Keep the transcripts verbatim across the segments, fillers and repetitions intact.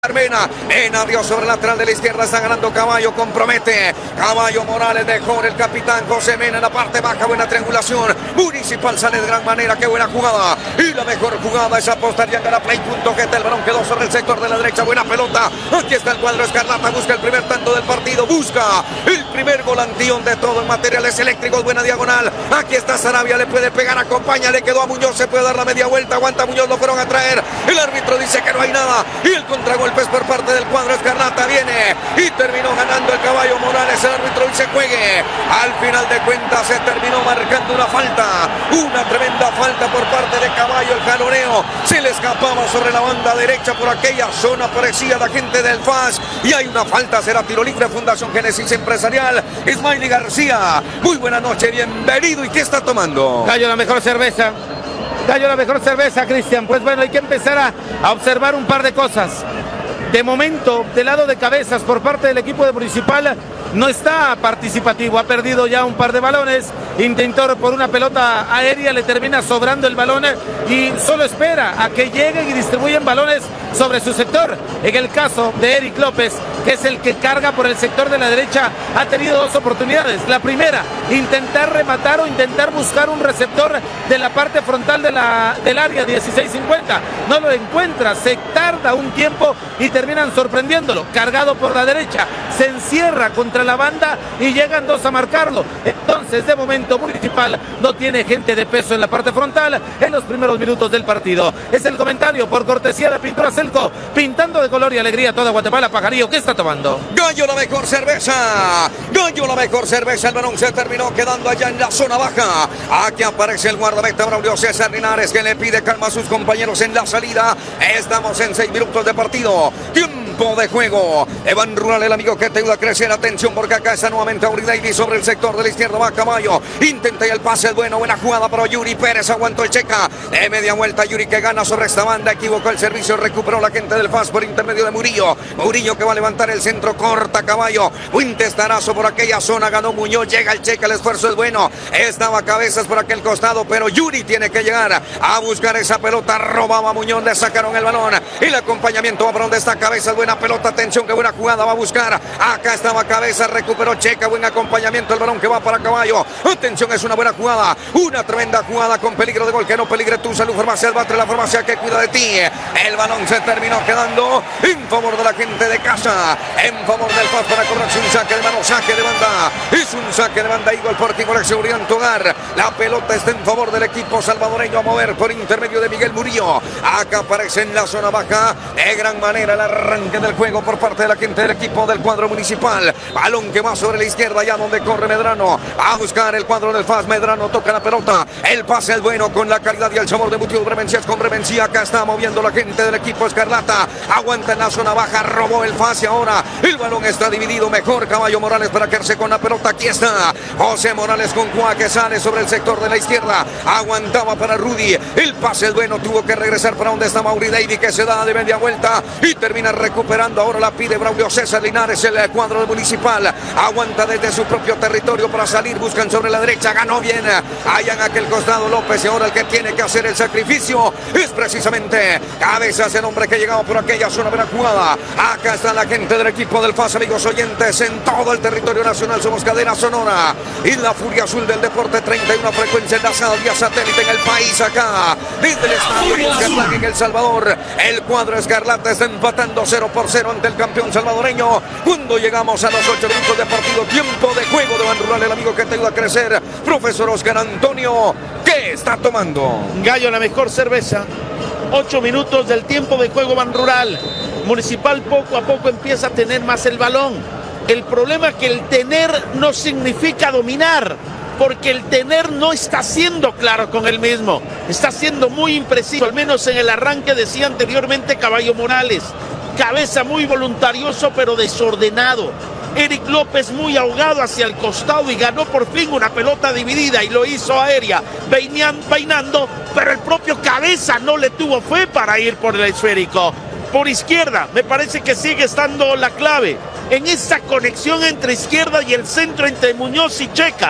Mena, Mena abrió sobre el lateral de la izquierda, está ganando Caballo, compromete, Caballo Morales mejor, el capitán José Mena en la parte baja, buena triangulación, Municipal sale de gran manera, qué buena jugada, y la mejor jugada es apostar y a play punto G T, el balón quedó sobre el sector de la derecha, buena pelota, aquí está el cuadro Escarlata, busca el primer tanto del partido, busca el primer volantín de todo en materiales eléctricos, buena diagonal, aquí está Sarabia, le puede pegar, acompaña, le quedó a Muñoz, se puede dar la media vuelta, aguanta Muñoz, lo fueron a traer, el árbitro dice que no hay nada, y el contragolpe por parte del cuadro Escarlata viene y terminó ganando el Caballo Morales, el árbitro dice juegue, al final de cuentas se terminó marcando una falta, una tremenda falta por parte de Caballo, el jaloneo se le escapaba sobre la banda derecha por aquella zona, parecía la gente del F A S y hay una falta, será tiro libre, Fundación Génesis Empresarial, Ismaili García, muy buena noche, bienvenido, ¿y qué está tomando? Gallo, la mejor cerveza, Gallo, la mejor cerveza, Cristian, pues bueno, hay que empezar a, a observar un par de cosas. De momento, del lado de Cabezas, por parte del equipo de Municipal, no está participativo, ha perdido ya un par de balones, intentó por una pelota aérea, le termina sobrando el balón y solo espera a que lleguen y distribuyan balones sobre su sector. En el caso de Eric López, que es el que carga por el sector de la derecha, ha tenido dos oportunidades. La primera, intentar rematar o intentar buscar un receptor de la parte frontal de la, del área dieciséis cincuenta. No lo encuentra, se tarda un tiempo y terminan sorprendiéndolo. Cargado por la derecha, se encierra contra la banda y llegan dos a marcarlo. Entonces, de momento, Municipal no tiene gente de peso en la parte frontal en los primeros minutos del partido. Es el comentario por cortesía de Pintura Celco, pintando de color y alegría toda Guatemala. Pajarillo, ¿qué está tomando? Gallo, la mejor cerveza. Gallo, la mejor cerveza. El balón se terminó quedando allá en la zona baja. Aquí aparece el guardameta Braulio César Linares, que le pide calma a sus compañeros en la salida. Estamos en seis minutos de partido. Tiempo de juego. Evan Rural, el amigo que te ayuda a crecer. Atención, porque acá está nuevamente Auri Davis sobre el sector de la izquierda. Va Caballo. Intenta y el pase es bueno. Buena jugada para Yuri Pérez. Aguantó el checa. De media vuelta Yuri que gana sobre esta banda. Equivocó el servicio. Recuperó la gente del F A S por intermedio de Murillo. Murillo que va a levantar el centro. Corta Caballo. Un testarazo por aquella zona. Ganó Muñoz. Llega el checa. El esfuerzo es bueno. Estaba Cabezas por aquel costado. Pero Yuri tiene que llegar a buscar esa pelota. Robaba Muñoz. Le sacaron el balón. El acompañamiento va para donde está Cabezas. Buena pelota. Atención, que buena jugada. Va a buscar. Acá estaba Cabezas. Recuperó checa. Buen acompañamiento. El balón que va para Caballo. Atención, es una buena jugada. Una tremenda jugada con peligro de gol. Que no peligre tu salud. Farmacia Albatre, la farmacia que cuida de ti. El balón se terminó quedando en favor de la gente de casa. En favor del F A S para cobrarse un saque de mano. Saque de banda. Es un saque de banda. Igual por Timor Seguridad en tu hogar. La pelota está en favor del equipo salvadoreño a mover por intermedio de Miguel Murillo. Acá aparece en la zona baja de gran manera el arranque del juego por parte de la gente del equipo del cuadro Municipal. Balón que va sobre la izquierda, allá donde corre Medrano a buscar el cuadro del F A S. Medrano toca la pelota. El pase es bueno con la calidad y el sabor de Mutiel Brevencias con Brevencia. Acá está moviendo la gente del equipo Escarlata. Aguanta en la zona baja. Robó el F A S y ahora el balón está dividido. Mejor Caballo Morales para quedarse con la pelota. Aquí está José Morales con Cuá que sale sobre el sector de la izquierda. Aguantaba para Rudy. El pase es bueno. Tuvo que regresar para donde está Mauri David, que se da de media vuelta y termina recuperando. Ahora la pide Braulio César Linares, el cuadro del Municipal. Aguanta desde su propio territorio para salir. Buscan sobre la derecha. Ganó bien. Allá en aquel costado López y ahora el que tiene que hacer el sacrificio es precisamente Cabezas, el hombre que llegaba por aquella zona. Buena jugada. Acá está la gente del equipo del F A S, amigos oyentes, en todo el territorio nacional. Somos cadena sonora y la furia azul del deporte. Treinta y una frecuencia enlazada vía satélite en el país. Acá desde el estadio Cuscatlán en El Salvador, el cuadro Escarlata está empatando cero por cero ante el campeón salvadoreño. Cuando llegamos a los ocho minutos de partido, tiempo de juego de Van Rural, el amigo que te ayuda a crecer, profesor Oscar Antonio, ¿qué está tomando? Gallo, la mejor cerveza. Ocho minutos del tiempo de juego Van Rural. Municipal poco a poco empieza a tener más el balón. El problema es que el tener no significa dominar, porque el tener no está siendo claro con él mismo. Está siendo muy impreciso, al menos en el arranque decía anteriormente Caballo Morales. Cabeza muy voluntarioso pero desordenado. Eric López muy ahogado hacia el costado y ganó por fin una pelota dividida y lo hizo aérea, peinando, pero el propio Cabeza no le tuvo fe para ir por el esférico. Por izquierda, me parece que sigue estando la clave en esa conexión entre izquierda y el centro entre Muñoz y Checa.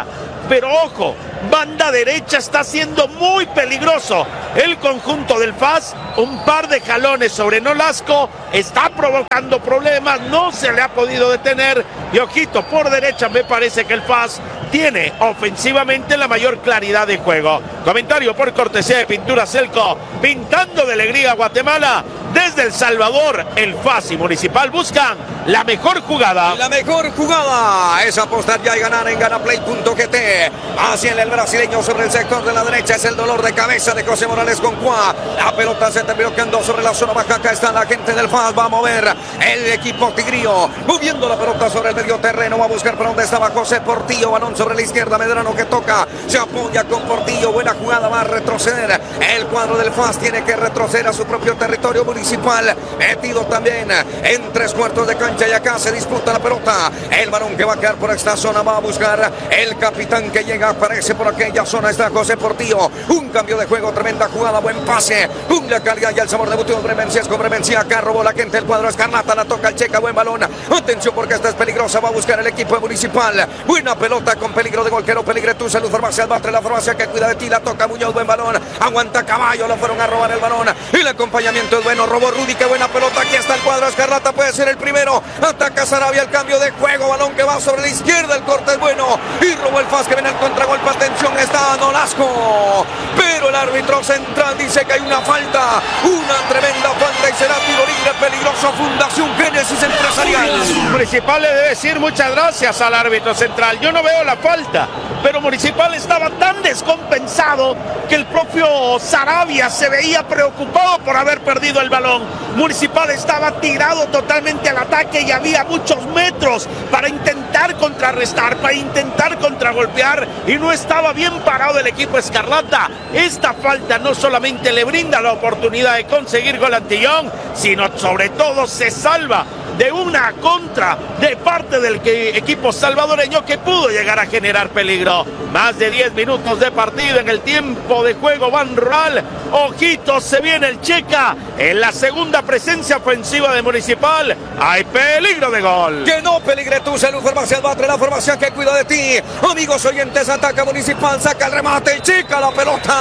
pero ojo, banda derecha está siendo muy peligroso el conjunto del F A S. Un par de jalones sobre Nolasco está provocando problemas, no se le ha podido detener. Y ojito, por derecha me parece que el F A S tiene ofensivamente la mayor claridad de juego. Comentario por cortesía de Pinturas Elco, pintando de alegría a Guatemala. Desde El Salvador, el F A S y Municipal buscan la mejor jugada. La mejor jugada es apostar ya y ganar en ganaplay punto g t. Hacia el brasileño sobre el sector de la derecha. Es el dolor de cabeza de José Morales con Cuá. La pelota se terminó quedando sobre la zona baja. Acá está la gente del F A S. Va a mover el equipo tigrío. Moviendo la pelota sobre el medio terreno. Va a buscar por donde estaba José Portillo. Balón sobre la izquierda. Medrano que toca. Se apoya con Portillo. Buena jugada. Va a retroceder. El cuadro del F A S tiene que retroceder a su propio territorio municipal. Metido también en tres cuartos de cancha. Y acá se disputa la pelota. El balón que va a quedar por esta zona. Va a buscar el capitán que llega. Aparece por aquella zona. Está José Portillo. Un cambio de juego. Tremenda jugada. Buen pase. Un la calidad y el sabor de Buteo. Bremencia es con Bremencia. Acá robó la gente. El cuadro Escarlata. La toca el Checa. Buen balón. Atención porque esta es peligrosa. Va a buscar el equipo Municipal. Buena pelota con peligro de gol. Que no peligre tu salud. Farmacia Albastre. La farmacia que cuida de ti. La toca Muñoz. Buen balón. Aguanta Caballo. Lo fueron a robar el balón. El acompañamiento es bueno. Robó Rudy. Qué buena pelota. Aquí está el cuadro Escarlata. Puede ser el primero. Ataca Sarabia. El cambio de juego. Balón que va sobre la izquierda. El corte es bueno. Y robó el F A S que viene el contragolpe. Atención. Está Nolasco. Pero el árbitro central dice que hay una falta. Una tremenda falta y será tiro libre peligroso. Fundación Génesis Empresarial. Municipal le debe decir muchas gracias al árbitro central. Yo no veo la falta, pero Municipal estaba tan descompensado que el propio Sarabia se veía preocupado por haber perdido el balón. Municipal estaba tirado totalmente al ataque y había muchos metros para intentar contrarrestar, para intentar contragolpear, y no estaba bien parado el equipo Escarlata. Esta falta no solamente le brinda la oportunidad de conseguir gol Antillón, sino sobre todo se salva de una contra de parte del que, equipo salvadoreño, que pudo llegar a generar peligro. Más de diez minutos de partido en el tiempo de juego Ban Rural. Ojitos, se viene el Checa en la segunda presencia ofensiva de Municipal. Hay peligro de gol. Que no peligre tu salud. Farmacia Albatre, la farmacia que cuida de ti. Amigos oyentes, ataca Municipal, saca el remate y Checa la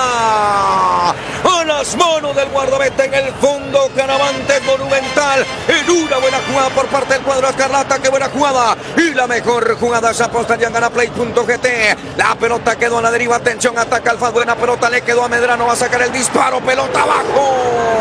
pelota a las manos del guardameta en el fondo. Caravante monumental en una buena jugada por parte del cuadro Escarlata. Qué buena jugada. Y la mejor jugada se aposta ya en ganaplay punto g t. La pelota quedó a la deriva. Atención, ataca al F A S. Buena pelota le quedó a Medrano. Va a sacar el disparo. Pelota abajo.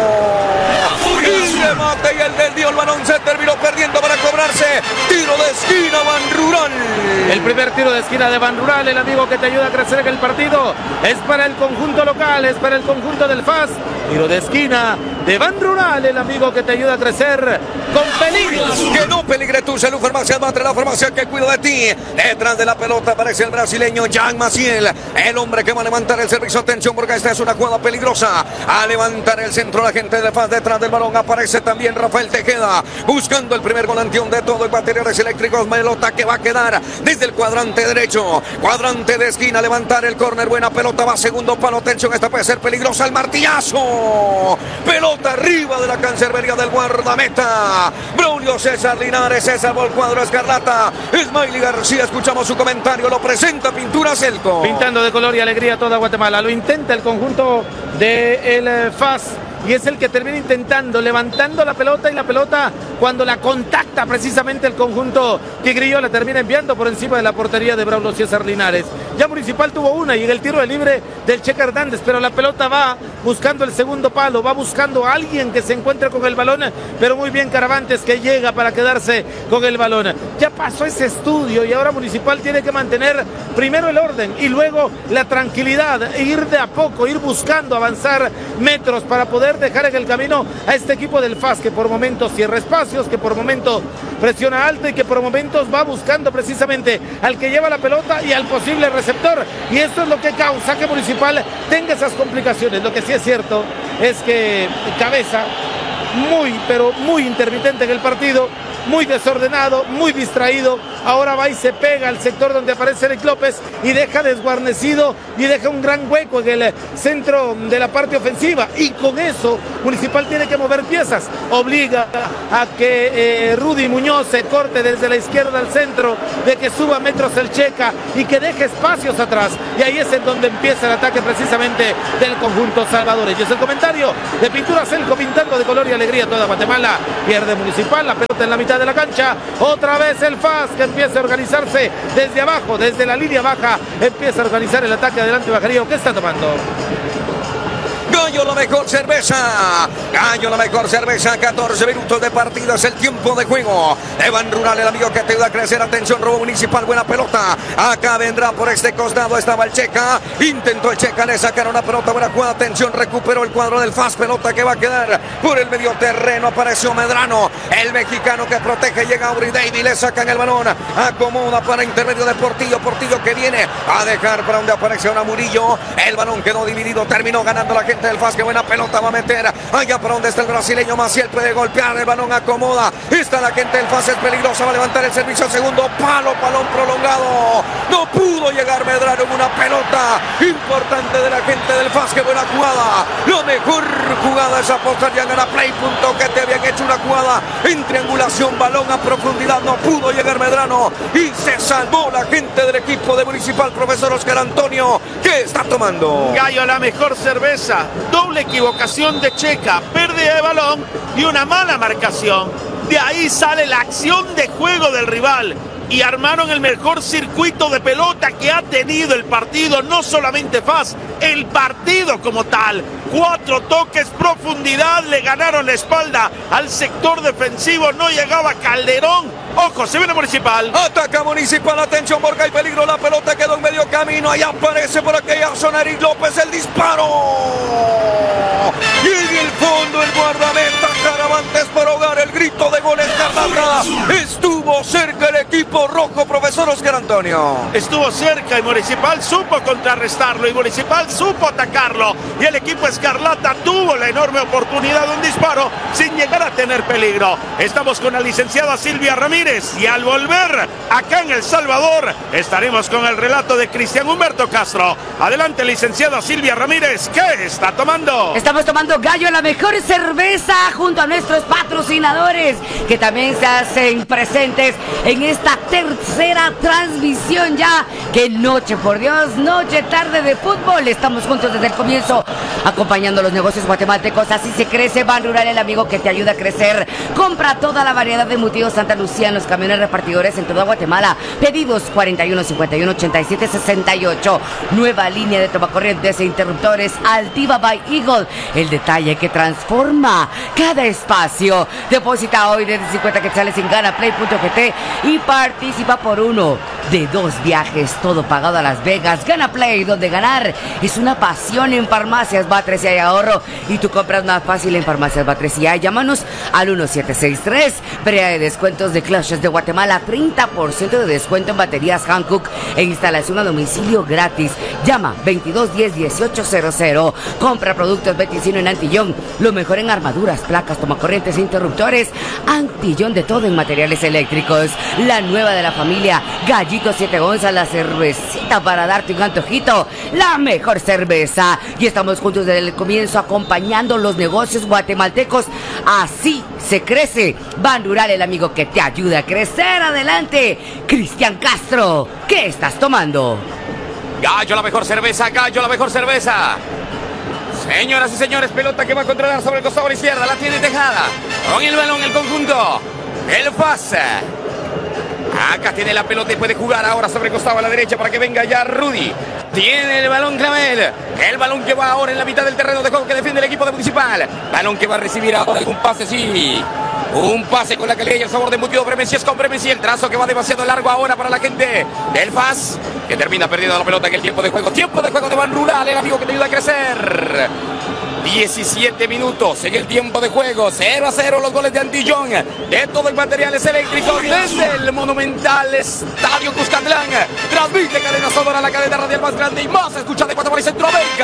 Y remate y el desvío. El balón se terminó perdiendo para cobrarse. Tiro de esquina Ban Rural. El primer tiro de esquina de Ban Rural. El amigo que te ayuda a crecer en el partido. Es para el conjunto local. Es para el conjunto del F A S. Tiro de esquina de Ban Rural. El amigo que te ayuda a crecer con peligro. Que no peligre tu salud. Farmacia Albatre, la farmacia que cuida de ti. Detrás de la pelota aparece el brasileño Jan Maciel. El hombre que va a levantar el servicio. Atención porque esta es una jugada peligrosa. A levantar el centro la gente de F A S. Detrás del balón aparece también Rafael Tejeda. Buscando el primer volanteón de todo el bateadores eléctricos. Pelota que va a quedar desde el cuadrante derecho. Cuadrante de esquina. Levantar el córner. Buena pelota. Va segundo palo. Atención. Esta puede ser peligrosa. El martillazo. Pelota arriba de la cancerbería del guardameta. Braulio César Linares. Se salvó el cuadro Escarlata. Smiley García. Escuchamos su comentario. Lo presenta Pinturas Elco. Pintando de color y alegría toda Guatemala. Lo intenta el conjunto del F A S. Y es el que termina intentando, levantando la pelota, y la pelota, cuando la contacta precisamente el conjunto tigrillo, la termina enviando por encima de la portería de Braulio César Linares. Ya Municipal tuvo una y en el tiro de libre del Checa Hernández, pero la pelota va buscando el segundo palo, va buscando a alguien que se encuentre con el balón, pero muy bien Caravantes, que llega para quedarse con el balón. Ya pasó ese estudio y ahora Municipal tiene que mantener primero el orden y luego la tranquilidad, e ir de a poco, ir buscando avanzar metros para poder dejar en el camino a este equipo del F A S, que por momentos cierra espacios, que por momentos presiona alto y que por momentos va buscando precisamente al que lleva la pelota y al posible receptor, y esto es lo que causa que Municipal tenga esas complicaciones. Lo que sí es cierto es que Cabeza, muy pero muy intermitente en el partido, muy desordenado, muy distraído, ahora va y se pega al sector donde aparece Eric López y deja desguarnecido y deja un gran hueco en el centro de la parte ofensiva, y con eso Municipal tiene que mover piezas, obliga a que eh, Rudy Muñoz se corte desde la izquierda al centro, de que suba metros el Checa y que deje espacios atrás, y ahí es en donde empieza el ataque precisamente del conjunto salvadoreño. Es el comentario de Pintura Celco, pintando de color y alegría toda Guatemala. Pierde Municipal, la pelota en la mitad de la cancha, otra vez el F A S que empieza a organizarse desde abajo, desde la línea baja, empieza a organizar el ataque adelante Bajarío. ¿Qué está tomando? Gallo, la mejor cerveza. Gallo, la mejor cerveza. catorce minutos de partido. Es el tiempo de juego. Evan Rural, el amigo que te ayuda a crecer. Atención, robo Municipal. Buena pelota. Acá vendrá por este costado. Estaba el Checa. Intentó el Checa. Le sacaron una pelota. Buena jugada. Atención, recuperó el cuadro del F A S. Pelota que va a quedar por el medio terreno. Apareció Medrano. El mexicano que protege. Llega a Uri David. Le sacan el balón. Acomoda para intermedio de Portillo. Portillo que viene a dejar para donde aparece ahora Murillo. El balón quedó dividido. Terminó ganando la gente del F A S. Que buena pelota va a meter allá para donde está el brasileño. Maciel puede golpear, el balón acomoda, está la gente del F A S, es peligrosa, va a levantar el servicio, segundo palo, balón prolongado, no pudo llegar Medrano en una pelota importante de la gente del F A S. Que buena jugada, la mejor jugada es apostar ya gana play punto que te habían hecho una jugada en triangulación, balón a profundidad, no pudo llegar Medrano y se salvó la gente del equipo de Municipal. Profesor Oscar Antonio, ¿qué está tomando? Gallo, la mejor cerveza. Doble equivocación de Checa, pérdida de balón y una mala marcación. De ahí sale la acción de juego del rival y armaron el mejor circuito de pelota que ha tenido el partido, no solamente F A S, el partido como tal. Cuatro toques, profundidad, le ganaron la espalda al sector defensivo, no llegaba Calderón. Ojo, se viene Municipal. Ataca Municipal, atención porque hay peligro, la pelota quedó en medio camino, ahí aparece por aquella zona Eric López, el disparo. Y en el fondo el guardameta Caravantes por hogar, el grito de gol Escarlata. Estuvo cerca el equipo rojo, profesor Oscar Antonio. Estuvo cerca y Municipal supo contrarrestarlo y Municipal supo atacarlo. Y el equipo Escarlata tuvo la enorme oportunidad de un disparo sin llegar a tener peligro. Estamos con la licenciada Silvia Ramírez y al volver acá en El Salvador estaremos con el relato de Cristian Humberto Castro. Adelante, licenciada Silvia Ramírez, ¿qué está tomando? Estamos tomando Gallo, la mejor cerveza, junto a nuestros patrocinadores que también se hacen presentes en esta tercera transmisión ya. ¡Qué noche, por Dios! Noche, tarde de fútbol. Estamos juntos desde el comienzo, acompañando los negocios guatemaltecos. Así se crece. Ban Rural, el amigo que te ayuda a crecer. Compra toda la variedad de embutidos Santa Lucía en los camiones repartidores en toda Guatemala. Pedidos cuarenta y uno cincuenta y uno ochenta y siete sesenta y ocho. Nueva línea de tomacorrientes e interruptores Altiva by Eagle. El detalle que transforma cada espacio. Deposita hoy desde cincuenta quetzales en gana play punto gt y participa por uno de dos viajes, todo pagado a Las Vegas. Gana Play, donde ganar es una pasión. En Farmacias Batres y hay ahorro y tú compras más fácil en Farmacias Batres y hay. Llámanos al uno siete seis tres. Feria de descuentos de Clashes de Guatemala, treinta por ciento de descuento en baterías Hankook e instalación a domicilio gratis. Llama veintidós diez dieciocho cero cero. Compra productos Beticino en Antillón, lo mejor en armaduras, placas, tomacorrientes e interruptores. Antillón, de todo en materiales eléctricos. La nueva de la familia, Gallito siete onzas, la cervecita para darte un antojito, la mejor cerveza. Y estamos juntos desde el comienzo, acompañando los negocios guatemaltecos. Así se crece. Ban Rural, el amigo que te ayuda a crecer. Adelante, Cristian Castro, ¿qué estás tomando? Gallo, la mejor cerveza. Gallo, la mejor cerveza. Señoras y señores, pelota que va a controlar sobre el costado de la izquierda, la tiene Tejada, con el balón el conjunto, el F A S. Acá tiene la pelota y puede jugar ahora sobre el costado a la derecha para que venga ya Rudy. Tiene el balón Clavel, el balón que va ahora en la mitad del terreno de juego que defiende el equipo de Municipal. Balón que va a recibir ahora un pase, sí. Un pase con la calidad y el sabor de embutido Bremensi, es con Bremensi, el trazo que va demasiado largo ahora para la gente del F A S, que termina perdiendo la pelota en el tiempo de juego. Tiempo de juego de Ban Rural, el amigo que te ayuda a crecer. diecisiete minutos en el tiempo de juego, cero a cero los goles de Antillón, de todo en materiales eléctricos, desde el monumental Estadio Cuscatlán. Transmite Cadena Sonora, la cadena radial más grande y más escuchada de Guatemala y Centroamérica.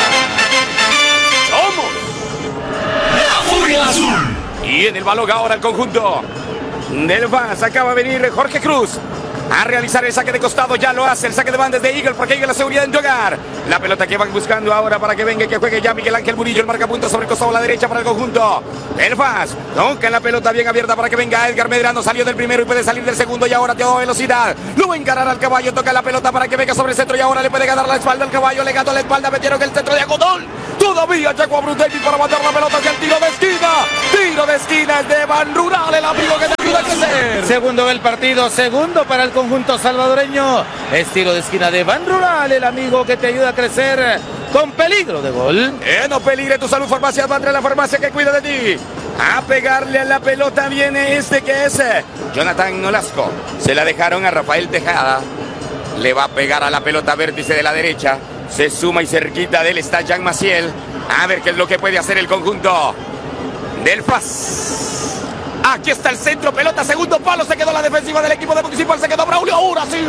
Somos la Furia Azul. Y en el balón ahora el conjunto del F A S, acaba de venir Jorge Cruz. a realizar el saque de costado. Ya lo hace el saque de banda de Eagle, porque Eagle la seguridad en jugar. La pelota que van buscando ahora para que venga y que juegue ya Miguel Ángel Murillo. El marcapunto sobre el costado a la derecha para el conjunto el F A S. Toca la pelota bien abierta para que venga Edgar Medrano. Salió del primero y puede salir del segundo. Y ahora te da velocidad. Lo va a encarar al caballo. Toca la pelota para que venga sobre el centro. Y ahora le puede ganar la espalda al caballo. Le ganó la espalda. Metieron el centro de Agodol. Todavía llegó a Bruce David para mandar la pelota hacia el tiro de esquina. Tiro de esquina es de Van Rural, el amigo que te ayuda a crecer. Segundo del partido, segundo para el conjunto salvadoreño. Es tiro de esquina de Van Rural, el amigo que te ayuda a crecer con peligro de gol. Eh, no peligre tu salud, farmacia. Va entre la farmacia que cuida de ti. A pegarle a la pelota viene este que es Jonathan Nolasco. Se la dejaron a Rafael Tejada. Le va a pegar a la pelota vértice de la derecha. Se suma y cerquita de él está Jean Maciel. A ver qué es lo que puede hacer el conjunto del F A S. Aquí está el centro, pelota, segundo palo. Se quedó la defensiva del equipo de Municipal. Se quedó Braulio, ahora sí.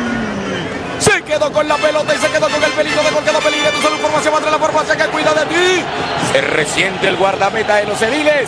Se quedó con la pelota y se quedó con el peligro de gol. Quedó peligro. Tu salud, formación, entre la formación que cuida de ti. Se resiente el guardameta de los Ediles.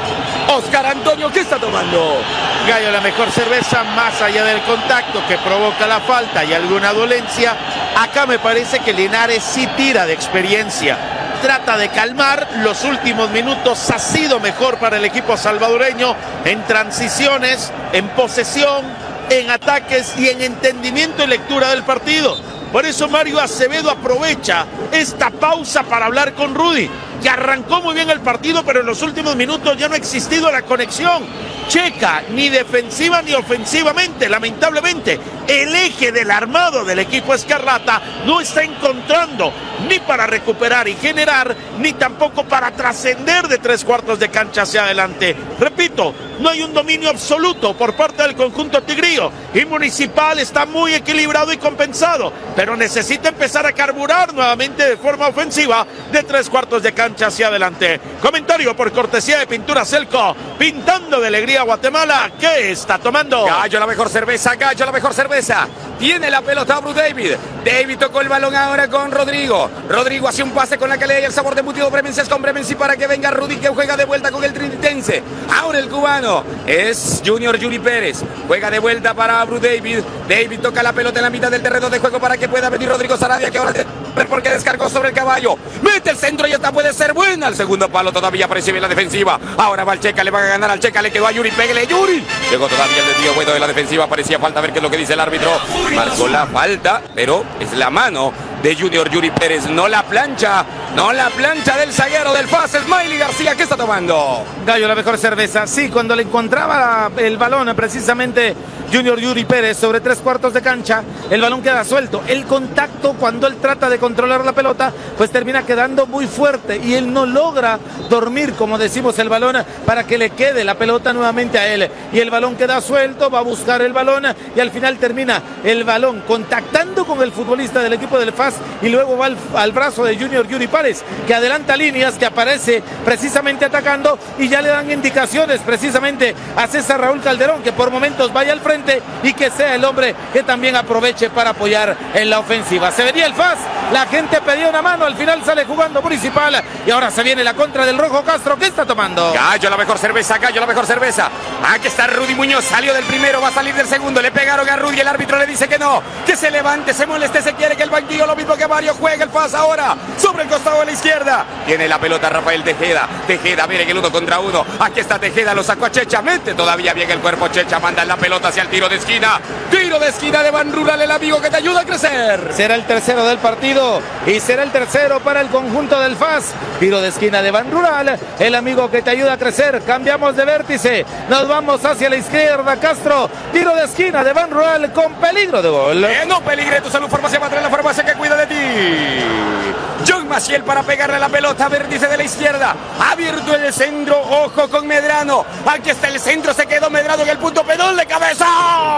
Oscar Antonio, ¿qué está tomando? Gallo, la mejor cerveza, más allá del contacto que provoca la falta y alguna dolencia. Acá me parece que Linares sí tira de experiencia. Trata de calmar, los últimos minutos ha sido mejor para el equipo salvadoreño en transiciones, en posesión, en ataques y en entendimiento y lectura del partido. Por eso Mario Acevedo aprovecha esta pausa para hablar con Rudy, que arrancó muy bien el partido, pero en los últimos minutos ya no ha existido la conexión. Checa, ni defensiva ni ofensivamente, lamentablemente, el eje del armado del equipo Escarlata no está encontrando ni para recuperar y generar, ni tampoco para trascender de tres cuartos de cancha hacia adelante. Repito, no hay un dominio absoluto por parte del conjunto tigrillo, y Municipal está muy equilibrado y compensado, pero necesita empezar a carburar nuevamente de forma ofensiva de tres cuartos de cancha hacia adelante. Comentario por cortesía de Pintura Celco, pintando de alegría Guatemala. ¿Qué está tomando? Gallo, la mejor cerveza, Gallo, la mejor cerveza. Tiene la pelota Bruce David. David tocó el balón ahora con Rodrigo. Rodrigo hace un pase con la calidad y el sabor de embutido Bremenses con Bremensi para que venga Rudy, que juega de vuelta con el trinitense. Ahora el cubano es Junior Yuri Pérez. Juega de vuelta para Bruce David. David toca la pelota en la mitad del terreno de juego para que pueda venir Rodrigo Sarabia, que ahora porque descargó sobre el caballo. Mete el centro y esta puede ser buena. El segundo palo todavía percibe la defensiva. Ahora va el Checa, le va a ganar al Checa, le quedó a Yuri, pégale Yuri. Llegó todavía el desvío bueno de la defensiva, parecía falta, a ver qué es lo que dice el árbitro. Marcó la falta, pero es la mano de Junior Yuri Pérez, no la plancha, no la plancha del zaguero del F A S, Smiley García. ¿Qué está tomando? Gallo, la mejor cerveza. Sí, cuando le encontraba el balón precisamente Junior Yuri Pérez sobre tres cuartos de cancha, el balón queda suelto. El contacto, cuando él trata de controlar la pelota, pues termina quedando muy fuerte y él no logra dormir, como decimos, el balón para que le quede la pelota nuevamente a él. Y el balón queda suelto, va a buscar el balón y al final termina el balón contactando con el futbolista del equipo del F A S y luego va al, al brazo de Junior Yuri Pérez, que adelanta líneas, que aparece precisamente atacando y ya le dan indicaciones precisamente a César Raúl Calderón, que por momentos vaya al frente y que sea el hombre que también aproveche para apoyar en la ofensiva. Se venía el F A S, la gente pedía una mano, al final sale jugando Municipal y ahora se viene la contra del Rojo Castro. ¿Qué está tomando? Gallo, la mejor cerveza, Gallo, la mejor cerveza. Aquí está Rudy Muñoz, salió del primero, va a salir del segundo, le pegaron a Rudy, el árbitro le dice que no, que se levante, se moleste, se quiere que el banquillo, lo mismo que Mario, juega el F A S ahora, sobre el costado de la izquierda, tiene la pelota Rafael Tejeda, Tejeda, miren el uno contra uno, aquí está Tejeda, lo sacó a Checha, mete todavía bien el cuerpo Checha, manda la pelota hacia el tiro de esquina, tiro de esquina de Van Rural, el amigo que te ayuda a crecer. Será el tercero del partido y será el tercero para el conjunto del F A S, tiro de esquina de Van Rural, el amigo que te ayuda a crecer. Cambiamos de vértice, nos vamos hacia la izquierda, Castro, tiro de esquina de Van Rural con peligro de gol. Eh, no peligre tu salud, farmacia va a traer la farmacia que cuida de ti. John Maciel para pegarle la pelota, vértice de la izquierda, abierto el centro, ojo con Medrano, aquí está el centro, se quedó Medrano en el punto pedón de cabeza.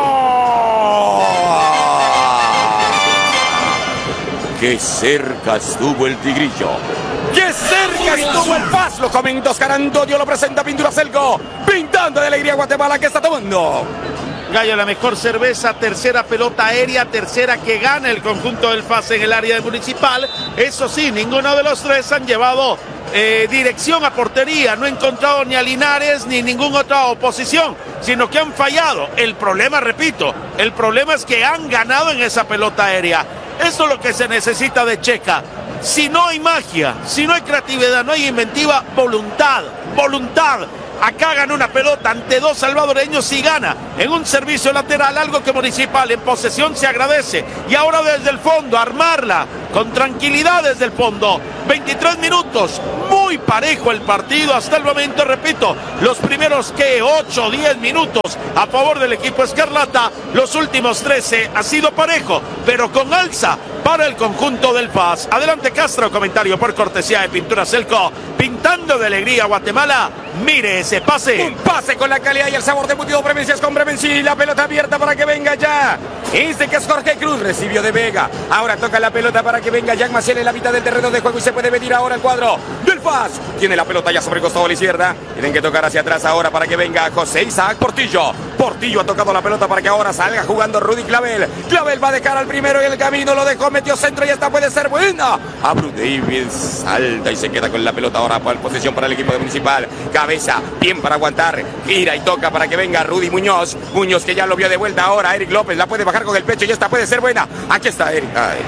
¡Qué cerca estuvo el Tigrillo! ¡Qué cerca estuvo el F A S! Lo comenta Oscar Antonio, lo presenta Pintura Celco, pintando de alegría Guatemala. ¿Qué está tomando? Gallo, la mejor cerveza, tercera pelota aérea, tercera que gana el conjunto del F A S en el área del Municipal. Eso sí, ninguno de los tres han llevado eh, dirección a portería, no ha encontrado ni a Linares ni ninguna otra oposición, sino que han fallado. El problema, repito, el problema es que han ganado en esa pelota aérea. Eso es lo que se necesita de Checa. Si no hay magia, si no hay creatividad, no hay inventiva, voluntad, voluntad. Acá gana una pelota ante dos salvadoreños y gana en un servicio lateral, algo que Municipal en posesión se agradece. Y ahora desde el fondo, armarla con tranquilidad desde el fondo. veintitrés minutos, muy parejo el partido hasta el momento, repito, los primeros que ocho o diez minutos a favor del equipo Escarlata, los últimos trece ha sido parejo, pero con alza para el conjunto del F A S. Adelante Castro, comentario por cortesía de Pinturas Elco, pintando de alegría Guatemala. Mire ese pase. Un pase con la calidad y el sabor de embutido Prevencias con Prevenci. La pelota abierta para que venga ya. Este que es Jorge Cruz, recibió de Vega. Ahora toca la pelota para que venga Jack Maciel en la mitad del terreno de juego y se puede venir ahora el cuadro del F A S. Tiene la pelota ya sobre el costado a la izquierda. Tienen que tocar hacia atrás ahora para que venga José Isaac Portillo. Portillo ha tocado la pelota para que ahora salga jugando Rudy Clavel. Clavel va a dejar al primero y el camino lo dejó, metió centro y esta puede ser buena. Abru Davis salta y se queda con la pelota ahora por posición para el equipo de Municipal. Cabeza, bien para aguantar, gira y toca para que venga Rudy Muñoz. Muñoz que ya lo vio de vuelta ahora. Eric López la puede bajar con el pecho y esta puede ser buena. Aquí está Eric. Ay,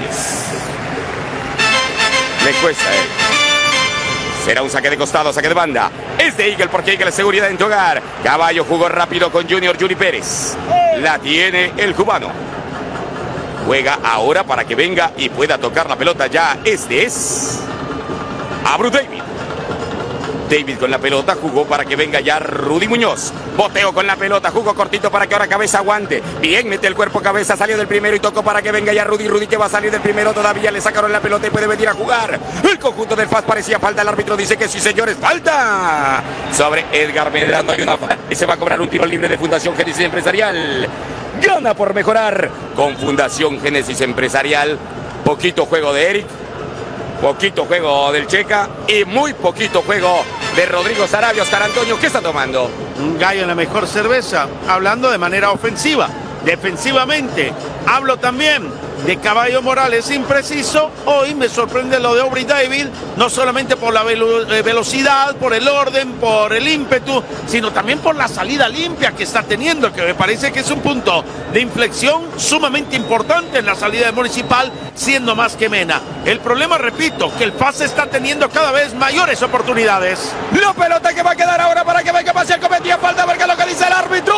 le cuesta a Eric. Será un saque de costado, saque de banda. Es de Eagle porque Eagle es seguridad en tu hogar. Caballo jugó rápido con Junior Yuri Pérez. La tiene el cubano. Juega ahora para que venga y pueda tocar la pelota ya. Este es Abru David. David con la pelota, jugó para que venga ya Rudy Muñoz. Boteo con la pelota, jugó cortito para que ahora Cabeza aguante. Bien, mete el cuerpo Cabeza, salió del primero y tocó para que venga ya Rudy. Rudy que va a salir del primero, todavía le sacaron la pelota y puede venir a jugar. El conjunto del F A S parecía falta, el árbitro dice que sí, señores, falta. Sobre Edgar Medrano hay una falta y se va a cobrar un tiro libre de Fundación Génesis Empresarial. Gana por mejorar con Fundación Génesis Empresarial. Poquito juego de Eric, poquito juego del Checa y muy poquito juego de Rodrigo Sarabia. Oscar Antonio, ¿qué está tomando? Un gallo en la mejor cerveza, hablando de manera ofensiva. Defensivamente, hablo también de Caballo Morales impreciso. Hoy me sorprende lo de Aubrey David, no solamente por la velo velocidad, por el orden, por el ímpetu, sino también por la salida limpia que está teniendo, que me parece que es un punto de inflexión sumamente importante en la salida de Municipal, siendo más que Mena. El problema, repito, que el F A S está teniendo cada vez mayores oportunidades. La pelota que va a quedar ahora para que venga Maciel, cometía falta porque localiza el árbitro.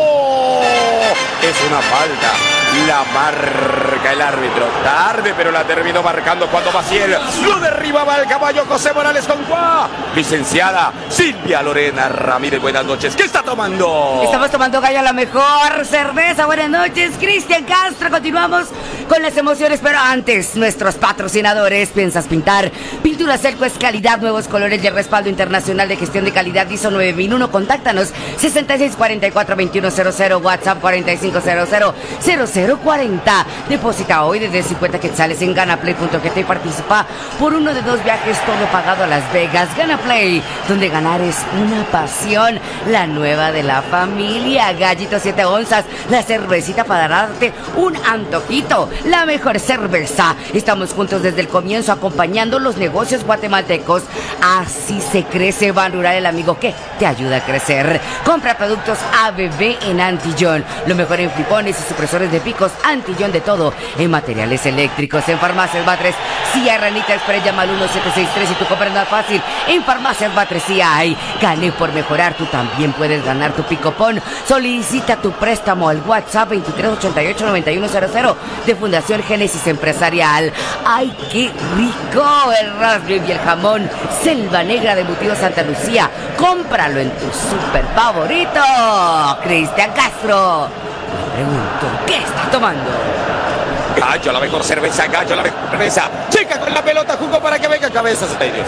Es una falta, la marca el árbitro. Tarde, pero la terminó marcando cuando Maciel lo derribaba el caballo José Morales con Cuá. Licenciada Silvia Lorena Ramírez, buenas noches. ¿Qué está tomando? Estamos tomando, gallo, la mejor cerveza. Buenas noches, Cristian Castro. Continuamos con las emociones, pero antes, nuestros patrocinadores. ¿Piensas pintar? Pinturas Elco es calidad, nuevos colores y el respaldo internacional de gestión de calidad I S O nueve mil uno. Contáctanos sesenta y seis cuarenta y cuatro veintiuno cero cero, WhatsApp cuarenta y cinco cero cero cero cero cuarenta. Deposita hoy desde cincuenta quetzales en ganaplay punto g t y participa por uno de dos viajes, todo pagado a Las Vegas. Ganaplay, donde ganar es una pasión. La nueva de la familia. Gallito siete onzas, la cervecita para darte un antojito. La mejor cerveza. Estamos juntos desde el comienzo acompañando los negocios guatemaltecos. Así se crece. Ban Rural, el amigo que te ayuda a crecer. Compra productos A B B en Antillón. Lo mejor en flipones y supresores de picos. Antillón de todo en materiales eléctricos. En Farmacias Batres, si hay Ranita Express, llama al uno siete seis tres y tu compra es más fácil. En Farmacias Batres sí hay. Gane por mejorar. Tú también puedes ganar tu picopón. Solicita tu préstamo al WhatsApp veintitrés ochenta y ocho noventa y uno cero cero de Fundación Génesis Empresarial. ¡Ay, qué rico! El raspberry y el jamón Selva Negra de Embutido Santa Lucía. Cómpralo en tu super favorito. Cristian Castro. Me pregunto, ¿qué está tomando? Gallo, la mejor cerveza, Gallo, la mejor cerveza. Checa con la pelota, jugó para que venga Cabezas. Ay, Dios.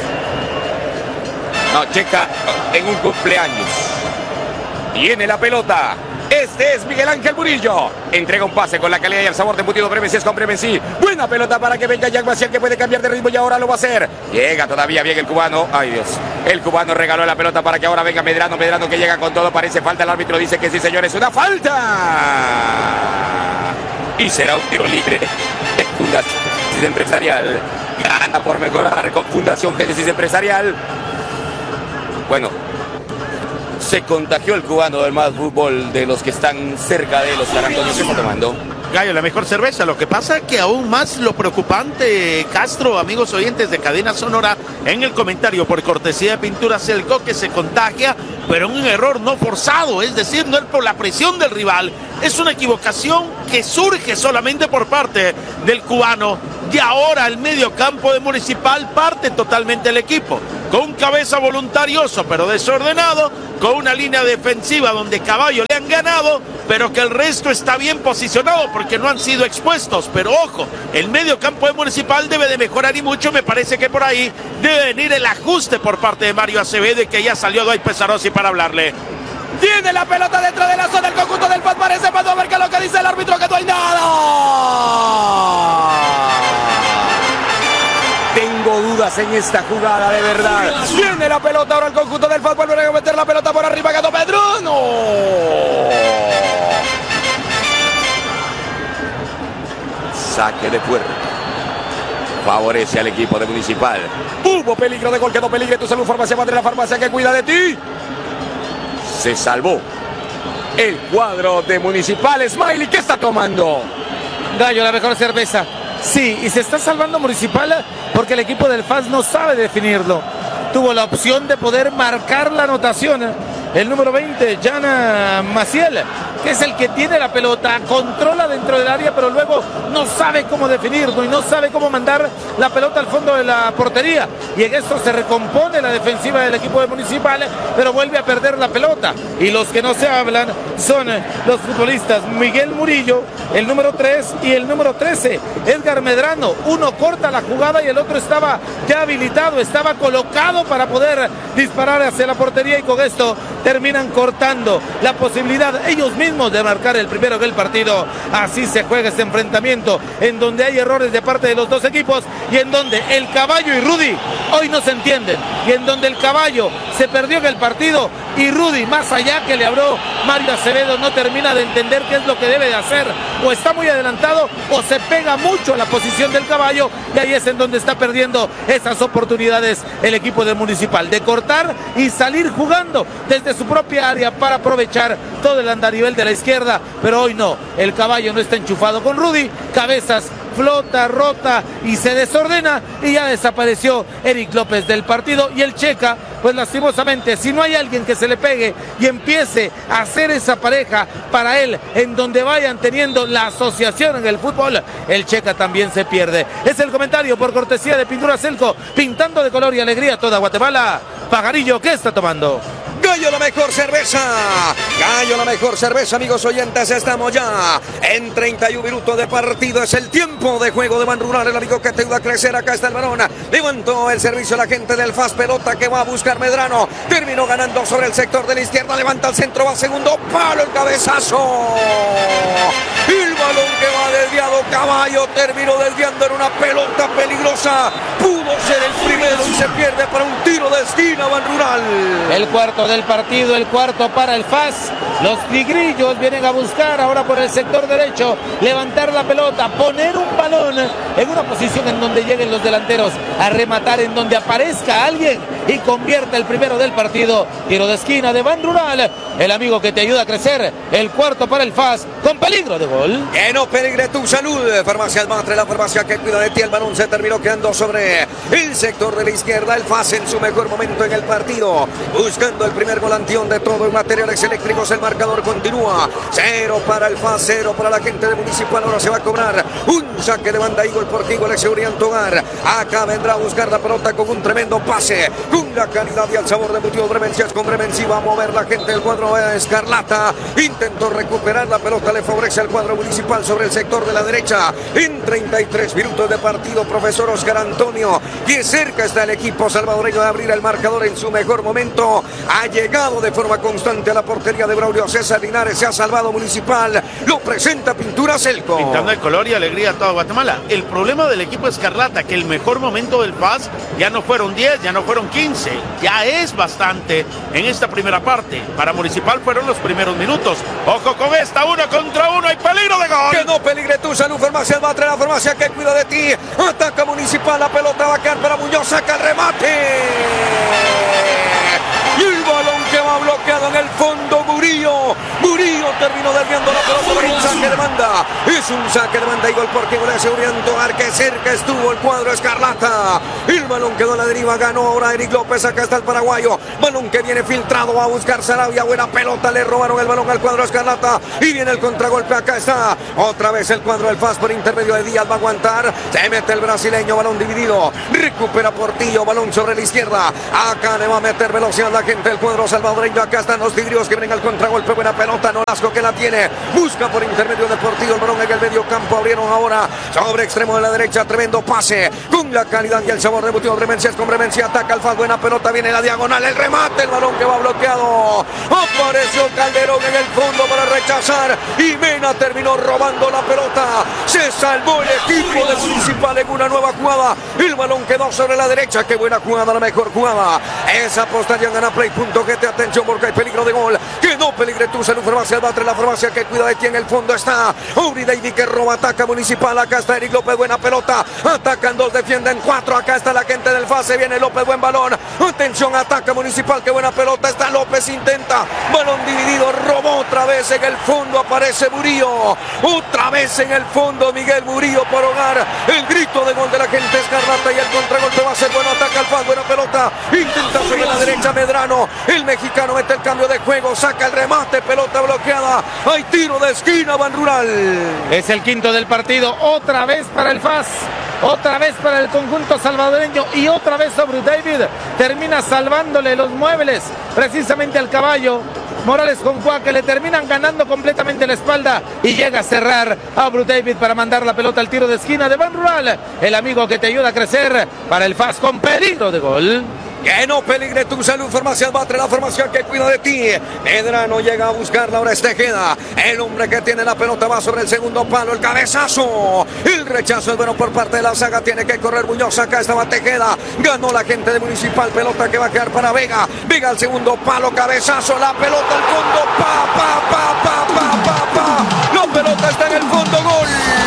No, Checa en un cumpleaños. Tiene la pelota. Este es Miguel Ángel Murillo. Entrega un pase con la calidad y el sabor de embutido Prevenci es con Prevenci. Buena pelota para que venga Jack Maciel, que puede cambiar de ritmo y ahora lo va a hacer. Llega todavía bien el cubano. Ay, Dios. El cubano regaló la pelota para que ahora venga Medrano. Medrano que llega con todo. Parece falta. El árbitro dice que sí, señores. Una falta. Y será un tiro libre. Génesis Empresarial. Gana por mejorar con Fundación Génesis Empresarial. Bueno, se contagió el cubano del más fútbol de los que están cerca de los San Antonio. ¿Qué está tomando? Gallo, la mejor cerveza. Lo que pasa es que aún más lo preocupante, Castro, amigos oyentes de Cadena Sonora, en el comentario por cortesía de Pinturas Selco, que se contagia, pero un error no forzado, es decir, no es por la presión del rival, es una equivocación que surge solamente por parte del cubano. Y ahora el medio campo de Municipal parte totalmente el equipo, con un Cabeza voluntarioso pero desordenado, con una línea defensiva donde Caballo le han ganado, pero que el resto está bien posicionado porque no han sido expuestos. Pero ojo, el medio campo de Municipal debe de mejorar y mucho. Me parece que por ahí debe venir el ajuste por parte de Mario Acevedo, y que ya salió Dwight Pesarossi para hablarle. Tiene la pelota dentro de la zona del conjunto del F A S. Parece Pando, a ver qué es lo que dice el árbitro, que no hay nada. Tengo dudas en esta jugada, de verdad. Tiene la pelota ahora el conjunto del F A S. Vuelve a meter la pelota por arriba, Gato Pedruno. Saque de puerta. Favorece al equipo de Municipal. Hubo peligro de gol, quedó peligro. Tu salud, farmacia madre, la farmacia que cuida de ti. Se salvó el cuadro de Municipal. Smiley, ¿qué está tomando? Gallo, la mejor cerveza. Sí, y se está salvando Municipal porque el equipo del F A S no sabe definirlo. Tuvo la opción de poder marcar la anotación. El número veinte, Jana Maciel, que es el que tiene la pelota, controla dentro del área, pero luego no sabe cómo definirlo y no sabe cómo mandar la pelota al fondo de la portería. Y en esto se recompone la defensiva del equipo de Municipal, pero vuelve a perder la pelota. Y los que no se hablan son los futbolistas Miguel Murillo, el número tres, y el número trece, Edgar Medrano. Uno corta la jugada y el otro estaba ya habilitado, estaba colocado para poder disparar hacia la portería, y con esto terminan cortando la posibilidad ellos mismos de marcar el primero del partido. Así se juega este enfrentamiento, en donde hay errores de parte de los dos equipos, y en donde el Caballo y Rudy hoy no se entienden, y en donde el Caballo se perdió en el partido, y Rudy, más allá que le habló Mario Acevedo, no termina de entender qué es lo que debe de hacer. O está muy adelantado o se pega mucho a la posición del Caballo, y ahí es en donde está perdiendo esas oportunidades el equipo de Municipal de cortar y salir jugando desde su propia área para aprovechar todo el andarivel de la izquierda. Pero hoy no, el Caballo no está enchufado con Rudy. Cabezas flota, rota y se desordena, y ya desapareció Eric López del partido. Y el Checa, pues lastimosamente, si no hay alguien que se le pegue y empiece a hacer esa pareja para él, en donde vayan teniendo la asociación en el fútbol, el Checa también se pierde. Es el comentario por cortesía de Pintura Selco, pintando de color y alegría toda Guatemala. Pajarillo, ¿qué está tomando? Gallo, la mejor cerveza. Gallo, la mejor cerveza, amigos oyentes. Estamos ya en treinta y un minutos de partido. Es el tiempo de juego de Ban Rural, el amigo que te ayuda a crecer. Acá está el varón. Levantó el servicio la gente del F A S. Pelota que va a buscar Medrano. Terminó ganando sobre el sector de la izquierda. Levanta el centro, va segundo palo, el cabezazo. El balón que va desviado. Caballo terminó desviando en una pelota peligrosa. Pudo ser el primero y se pierde para un tiro de esquina, Ban Rural. El cuarto del partido, el cuarto para el F A S. Los tigrillos vienen a buscar ahora por el sector derecho, levantar la pelota, poner un balón en una posición en donde lleguen los delanteros a rematar, en donde aparezca alguien y convierta el primero del partido. Tiro de esquina de Ban Rural, el amigo que te ayuda a crecer. El cuarto para el F A S, con peligro de gol. Que no peligre tu salud. Farmacia Almatre, la farmacia que cuida de ti. El balón se terminó quedando sobre el sector de la izquierda. El F A S en su mejor momento en el partido, buscando el primer volanteón de todo en materiales eléctricos. El marcador continúa. Cero para el F A S, cero para la gente de Municipal. Ahora se va a cobrar un saque de banda. Eagle por Eagle de seguridad en Togar. Acá vendrá a buscar la pelota con un tremendo pase, con la calidad y el sabor de Mutios Bremencias. Con Bremenci va a mover la gente del cuadro Escarlata. Intentó recuperar la pelota, le favorece al cuadro Municipal sobre el sector de la derecha. En treinta y tres minutos de partido, profesor Oscar Antonio, y cerca está el equipo salvadoreño de abrir el marcador en su mejor momento. Ha llegado de forma constante a la portería de Braulio César Linares. Se ha salvado Municipal. Lo presenta Pintura Selco. Pintando de color y alegría a toda Guatemala. El problema del equipo Escarlata, que el mejor momento del F A S ya no fueron diez, ya no fueron quince. quince. Ya es bastante en esta primera parte. Para Municipal fueron los primeros minutos. Ojo con esta, uno contra uno, hay peligro de gol. Que no peligre tu salud, Farmacia Batre, la farmacia que cuida de ti. Ataca Municipal, la pelota va a quedar para Muñoz, saca el remate. Y el balón que va bloqueado en el fondo, Murillo. Murillo terminó desviando la pelota para un saque de banda. Es un saque de banda y gol porque gol de seguridad en Togar, que cerca estuvo el cuadro escarlata. El balón quedó a la deriva, ganó ahora Eric López, acá está el paraguayo. Balón que viene filtrado, va a buscar Sarabia, buena pelota, le robaron el balón al cuadro escarlata. Y viene el contragolpe, acá está. Otra vez el cuadro del F A S por intermedio de Díaz, va a aguantar. Se mete el brasileño, balón dividido. Recupera Portillo, balón sobre la izquierda. Acá le va a meter velocidad la gente del cuadro salvadoreño. Acá están los tigrios que vienen al contragolpe, buena pelota, Nolasco que la tiene. Busca por intermedio de Portillo el balón en el medio campo. Abrieron ahora sobre extremo de la derecha, tremendo pase. Con la calidad y el sabor de Butión Bremencias con Bremencia, ataca el F A S, buena pelota, viene la diagonal, el remate, el balón que va bloqueado. Apareció Calderón en el fondo para rechazar y Mena terminó robando la pelota. Se salvó el equipo de Municipal en una nueva jugada. El balón quedó sobre la derecha, qué buena jugada, la mejor jugada. Esa postaría en Ganaplay punto g t, atención porque hay peligro de gol. Que no peligre tu salud, Farmacia Batre, la farmacia que cuida de ti. En el fondo está Uri David que roba, ataca Municipal, acá está Eric López, buena pelota. Atacan dos, defienden cuatro, acá está la gente del F A S, viene López, buen balón. Atención, ataca Municipal, qué buena pelota, está López, intenta, balón dividido, robó otra vez en el fondo, aparece Murillo, otra vez en el fondo Miguel Murillo por hogar, el grito de gol de la gente escarlata y el contragolpe va a ser bueno, ataca al F A S, buena pelota, intenta sobre la derecha Medrano, el mexicano mete el cambio de juego, saca el remate, pelota bloqueada, hay tiro de esquina, Ban Rural. Es el quinto del partido, otra vez para el F A S. Otra vez para el conjunto salvadoreño y otra vez sobre David. Termina salvándole los muebles precisamente al caballo. Morales con Juan que le terminan ganando completamente la espalda y llega a cerrar a Bru David para mandar la pelota al tiro de esquina de Ban Rural. El amigo que te ayuda a crecer para el F A S con peligro de gol. Que no peligre tu salud, Farmacia Batre, la farmacia que cuida de ti. Medrano llega a buscarla, ahora es Tejeda. El hombre que tiene la pelota va sobre el segundo palo, el cabezazo. El rechazo es bueno por parte de la saga, tiene que correr Muñoz, acá estaba Tejeda. Ganó la gente de Municipal, pelota que va a quedar para Vega. Vega al segundo palo, cabezazo, la pelota al fondo, pa, pa, pa, pa, pa, pa, pa. La pelota está en el fondo, gol.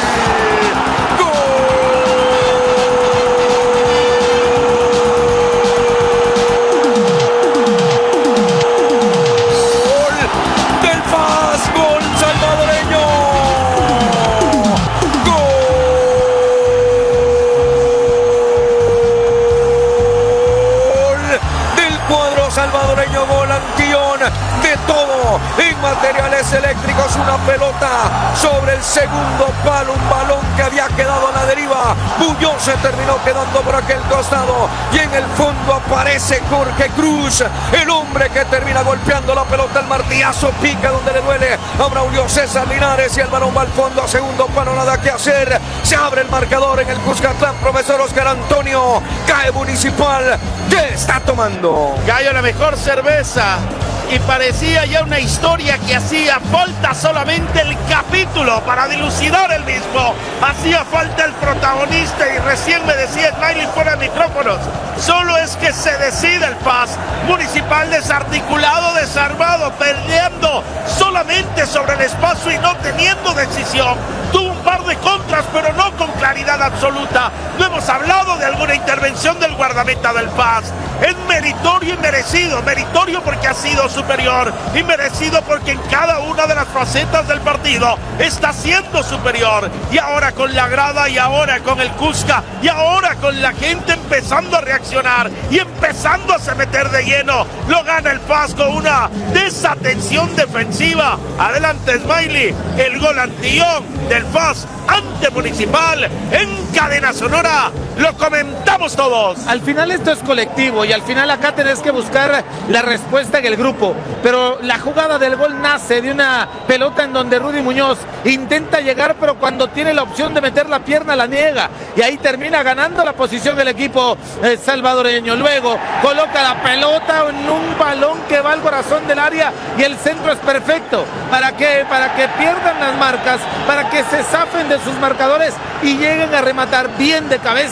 Salvadoreño, gol Antillón, de todo en materiales eléctricos, una pelota sobre el segundo palo, un balón que había quedado a la deriva. Muñoz se terminó quedando por aquel costado y en el fondo aparece Jorge Cruz, el hombre que termina golpeando la pelota, el martillazo pica donde le duele a Braulio César Linares y el balón va al fondo a segundo palo, nada que hacer, se abre el marcador en el Cuscatlán, profesor Oscar Antonio, cae Municipal, ¿qué está tomando? Gallo, la mejor cerveza y parecía ya una historia que hacía falta solamente el capítulo para dilucidar el mismo. Hacía falta el protagonista y recién me decía Smiley fuera de micrófonos. Solo es que se decide el F A S. Municipal desarticulado, desarmado, perdiendo solamente sobre el espacio y no teniendo decisión. Tuvo un par de contras, pero no con claridad absoluta. No hemos hablado de alguna intervención del guardameta del F A S. Es meritorio y merecido. Meritorio porque ha sido superior y merecido porque en cada una de las facetas del partido está siendo superior. Y ahora con la grada, y ahora con el Cusca, y ahora con la gente empezando a reaccionar y empezando a se meter de lleno, lo gana el F A S con una desatención defensiva. Adelante Smiley, el gol Antillón del F A S ante Municipal en cadena sonora. Lo comentamos todos. Al final esto es colectivo y al final acá tenés que buscar la respuesta en el grupo, pero la jugada del gol nace de una pelota en donde Rudy Muñoz intenta llegar, pero cuando tiene la opción de meter la pierna la niega y ahí termina ganando la posición del equipo eh, salvadoreño. Luego coloca la pelota en un balón que va al corazón del área y el centro es perfecto. ¿Para qué? Para que pierdan las marcas, para que se zafen de sus marcadores y lleguen a rematar bien de cabeza.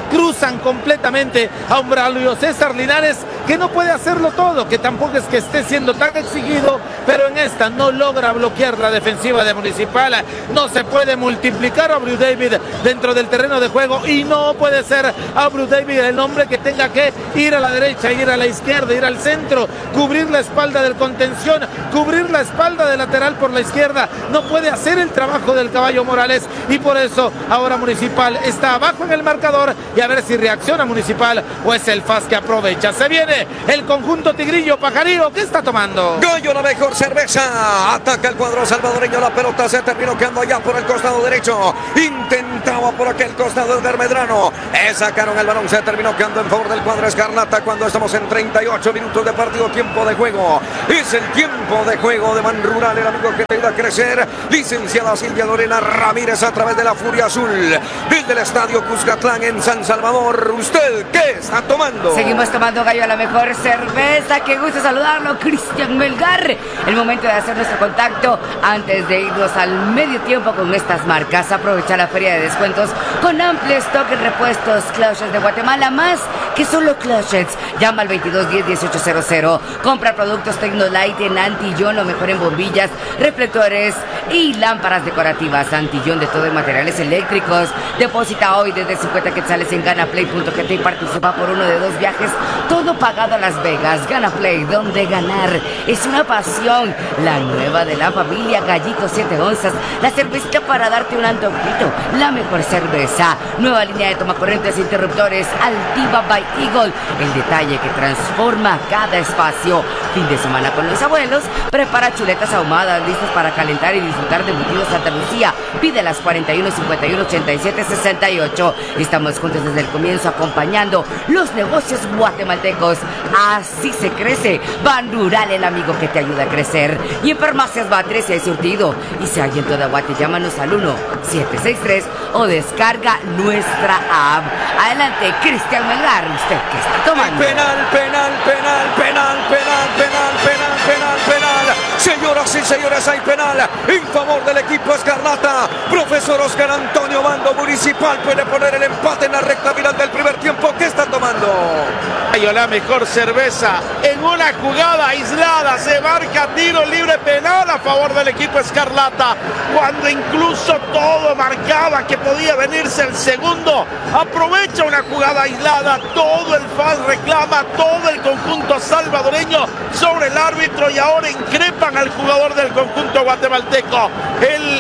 cruzan completamente a un Braulio César Linares que no puede hacerlo todo, que tampoco es que esté siendo tan exigido, pero en esta no logra bloquear la defensiva de Municipal. No se puede multiplicar a Abreu David dentro del terreno de juego y no puede ser Abreu David el hombre que tenga que ir a la derecha, ir a la izquierda, ir al centro, cubrir la espalda del contención, cubrir la espalda del lateral por la izquierda. No puede hacer el trabajo del Caballo Morales y por eso ahora Municipal está abajo en el marcador y a ver si reacciona Municipal o es el F A S que aprovecha. Se viene el conjunto tigrillo pajarillo. ¿Qué está tomando? Gallo, la mejor cerveza. Ataca el cuadro salvadoreño. La pelota se terminó quedando allá por el costado derecho. Intentaba por aquel costado el Medrano. Eh, sacaron el balón. Se terminó quedando en favor del cuadro escarlata cuando estamos en treinta y ocho minutos de partido. Tiempo de juego. Es el tiempo de juego de Man Rural, el amigo que te ayuda a crecer. Licenciada Silvia Lorena Ramírez a través de la Furia Azul. Desde el estadio Cuscatlán en San Salvador. ¿Usted qué está tomando? Seguimos tomando, Gallo, la mejor cerveza. Qué gusto saludarlo, Cristian Melgar. El momento de hacer nuestro contacto antes de irnos al medio tiempo con estas marcas. Aprovecha la feria de descuentos con amplio stock en repuestos Clochets de Guatemala, más que solo Clochets. Llama al veintidós diez dieciocho cero cero. Compra productos Tecnolight en Antillón, lo mejor en bombillas, reflectores y lámparas decorativas. Antillón, de todo en materiales eléctricos. Deposita hoy desde cincuenta quetzales en ganaplay punto gt y participa por uno de dos viajes, todo pagado a Las Vegas. Ganaplay, donde ganar es una pasión. La nueva de la familia, Gallito siete onzas, la cervecita para darte un antojito, la mejor cerveza. Nueva línea de tomacorrientes e interruptores Altiva by Eagle, el detalle que transforma cada espacio. Fin de semana con los abuelos, prepara chuletas ahumadas listas para calentar y disfrutar de embutidos Santa Lucía. Pídelas cuarenta y uno cincuenta y uno ochenta y siete sesenta y ocho. Estamos juntos desde el comienzo acompañando los negocios guatemaltecos. Así se crece. Ban Rural, el amigo que te ayuda a crecer. Y en Farmacias Batres si hay surtido y si hay en toda Guate, llámanos al uno siete seis tres o descarga nuestra app. Adelante, Cristian Melgar, ¿usted qué está tomando? Penal, penal, penal, penal, penal, penal, penal, penal, penal. Señoras y señores, hay penal en favor del equipo escarlata. Profesor Oscar Antonio Bando. Municipal puede poner el empate en la recta final del primer tiempo. ¿Qué está tomando? Gallo, la mejor cerveza. En una jugada aislada se marca tiro libre penal a favor del equipo escarlata, cuando incluso todo marcaba que podía venirse el segundo. Aprovecha una jugada aislada, todo el F A S reclama, todo el conjunto salvadoreño sobre el árbitro y ahora increpan al jugador del conjunto guatemalteco. El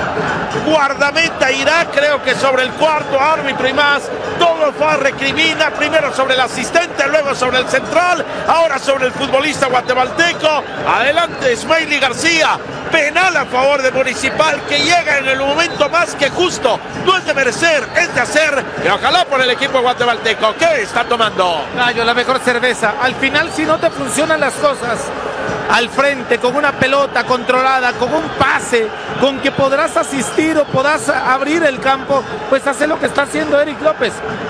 guardameta irá, creo que sobre el cuarto árbitro y más. Todo el F A S recrimina, primero sobre el asistente, luego sobre el central, ahora sobre el futbolista guatemalteco. Adelante, Smiley García. Penal a favor de Municipal, que llega en el momento más que justo. No es de merecer, es de hacer. Y ojalá por el equipo guatemalteco. ¿Qué está tomando? Gallo, la mejor cerveza. Al final, si no te funcionan las cosas al frente, con una pelota controlada, con un pase, con que podrás asistir o podrás abrir el campo, pues hace lo que está haciendo Eric López.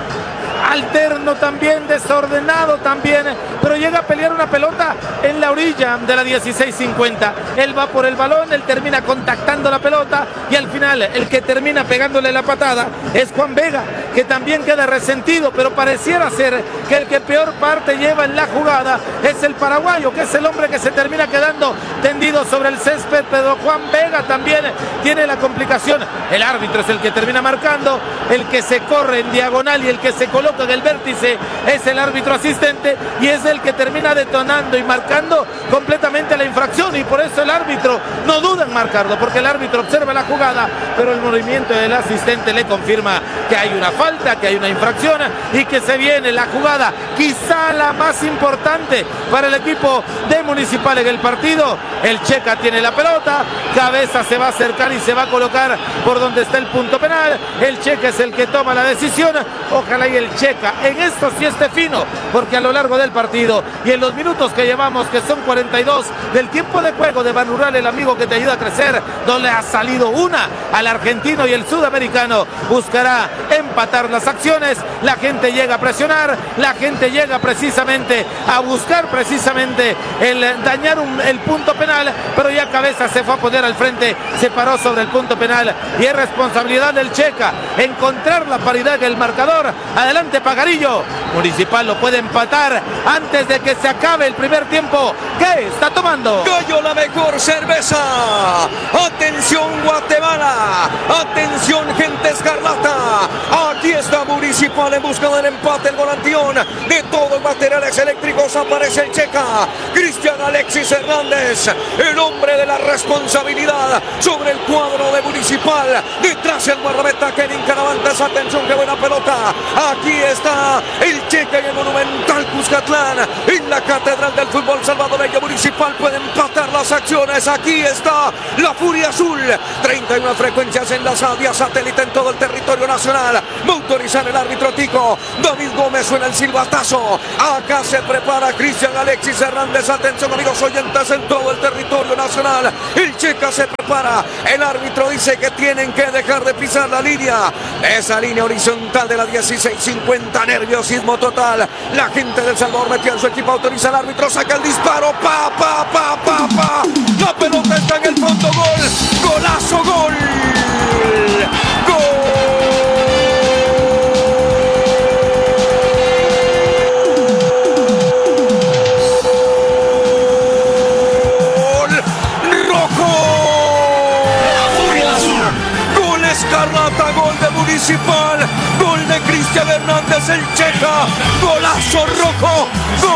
Alterno también, desordenado también, pero llega a pelear una pelota en la orilla de la dieciséis cincuenta. Él va por el balón, él termina contactando la pelota y al final el que termina pegándole la patada es Juan Vega, que también queda resentido, pero pareciera ser que el que peor parte lleva en la jugada es el paraguayo, que es el hombre que se termina quedando tendido sobre el césped, pero Juan Vega también tiene la complicación. El árbitro es el que termina marcando, el que se corre en diagonal y el que se coloca en el vértice es el árbitro asistente y es el que termina detonando y marcando completamente la infracción, y por eso el árbitro no duda en marcarlo, porque el árbitro observa la jugada, pero el movimiento del asistente le confirma que hay una falta, que hay una infracción y que se viene la jugada quizá la más importante para el equipo de Municipal en el partido. El Checa tiene la pelota, Cabeza se va a acercar y se va a colocar por donde está el punto penal. El Checa es el que toma la decisión. Ojalá y el Checa en esto sí esté fino, porque a lo largo del partido y en los minutos que llevamos, que son cuarenta y dos del tiempo de juego de Ban Rural, el amigo que te ayuda a crecer, no le ha salido una al argentino, y el sudamericano buscará empatar empatar las acciones, la gente llega a presionar, la gente llega precisamente a buscar precisamente el dañar un, el punto penal, pero ya Cabeza se fue a poner al frente, se paró sobre el punto penal y es responsabilidad del Checa encontrar la paridad del marcador. Adelante Pajarillo, Municipal lo puede empatar antes de que se acabe el primer tiempo. ¿Qué está tomando? Gallo, la mejor cerveza. Atención Guatemala, atención gente escarlata. Aquí está Municipal en busca del empate, el volanteón de todos los materiales eléctricos. Aparece el Checa, Cristian Alexis Hernández, el hombre de la responsabilidad sobre el cuadro de Municipal. Detrás el guardameta Kevin Caravantes. Atención, qué buena pelota. Aquí está el Checa en el monumental Cuscatlán, en la catedral del fútbol salvadoreño. Municipal puede empatar las acciones. Aquí está la Furia Azul. treinta y una frecuencias enlazadas vía satélite en todo el territorio nacional. Motorizar el árbitro Tico. David Gómez suena el silbatazo. Acá se prepara Cristian Alexis Hernández. Atención, amigos oyentes, en todo el territorio nacional. El Checa se prepara. El árbitro dice que tienen que dejar de pisar la línea. Esa línea horizontal de la dieciséis cincuenta. Nerviosismo total. La gente del Salvador metió en su equipo. Autoriza al árbitro. Saca el disparo. Pa, pa, pa, pa, pa. La pelota está en el fondo. Gol. Golazo. Gol. Gol. Escarlata, gol de Municipal, gol de Cristian Hernández, el Checa, golazo rojo,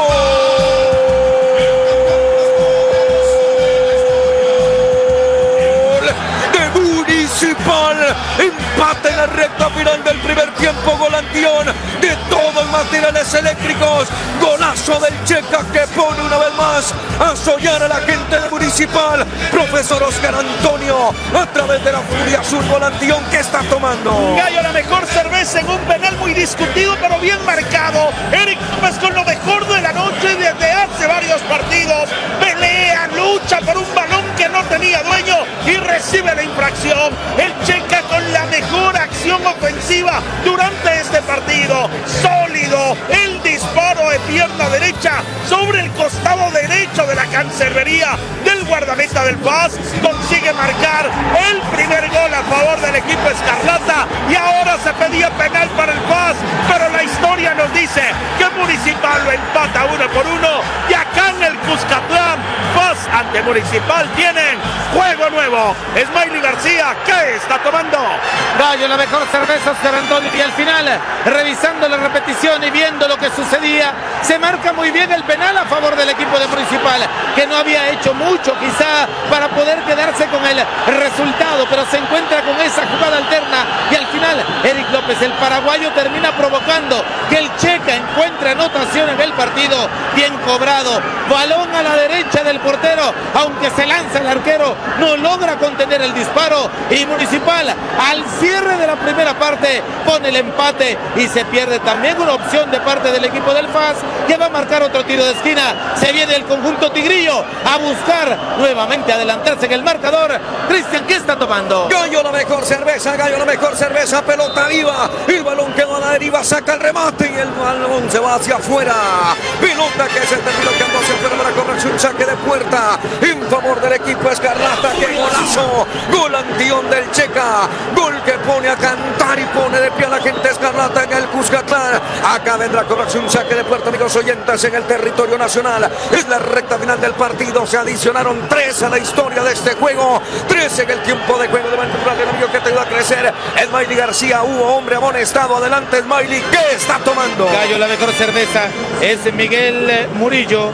gol de Municipal, empate en la recta final del primer tiempo, volanteón de todos materiales eléctricos, golazo del Checa que pone una vez más a soñar a la gente de Municipal. Profesor Oscar Antonio, a través de la Furia Azul, volanteón que está tomando. Gallo, la mejor cerveza en un penal muy discutido, pero bien marcado. Eric López con lo mejor de la noche desde hace varios partidos. Pelea, lucha por un balón que no tenía dueño y recibe la infracción. El Checa con la mejor acción ofensiva durante este partido. Sólido, el disparo de pierna derecha sobre el costado derecho de la cancerbería del guardameta del F A S. Consigue marcar el primer gol a favor del equipo escarlata y ahora se pedía penal para el F A S, pero la historia nos dice que Municipal lo empata uno por uno y acá en el Cuscatlán, F A S ante Municipal tienen juego nuevo. Smiley García, ¿qué está tomando? Gallo, la mejor cerveza, Oscar Antonio, y al final, revisando la repetición y viendo lo que sucedía, se marca muy bien el penal a favor del equipo de Municipal, que no había hecho mucho quizá para poder quedarse con el resultado, pero se encuentra con esa jugada alterna y al final Eric López, el paraguayo, termina provocando que el Checa encuentre anotación en el partido. Bien cobrado, balón a la derecha del portero, aunque se lanza el arquero, no logra contener el disparo y Municipal al cierre de la primera parte pone el empate y se pierde también una opción de parte del equipo del F A S, que va a marcar otro tiro de esquina. Se viene el conjunto tigrillo a buscar nuevamente adelantarse en el marcador. Cristian, ¿qué está tomando? Gallo, la mejor cerveza, Gallo, la mejor cerveza, pelota viva, el balón quedó a la deriva, saca el remate y el balón se va hacia afuera. Pelota que se terminó quedando hacia afuera para cobrarse un saque de puerta en favor del equipo escarlata. ¡Qué golazo! Volanteón del Checa, gol que pone a cantar y pone de pie a la gente escarlata en el Cuscatlán. Acá vendrá a cobrarse un saque de puerta, amigos oyentes, en el territorio nacional. Es la recta final del partido, se adicionaron tres a la historia de este juego, tres en el tiempo de juego de Ventura del amigo que te ayuda a crecer. Smiley García, hubo hombre amonestado, adelante Smiley, ¿qué está tomando? Gallo, la mejor cerveza es Miguel Murillo.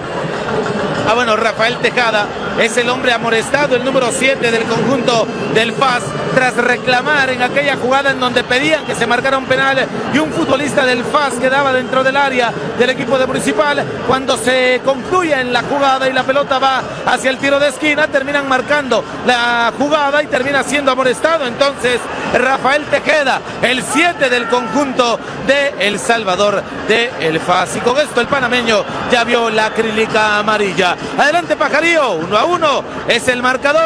Ah, bueno, Rafael Tejada es el hombre amonestado, el número siete del conjunto del F A S, tras reclamar en aquella jugada en donde pedían que se marcara un penal y un futbolista del F A S quedaba dentro del área del equipo de Municipal. Cuando se concluye en la jugada y la pelota va hacia el tiro de esquina, terminan marcando la jugada y termina siendo amonestado. Entonces, Rafael Tejeda, el siete del conjunto de El Salvador de el F A S. Y con esto el panameño ya vio la acrílica amarilla. Adelante Pajarillo, uno a uno es el marcador.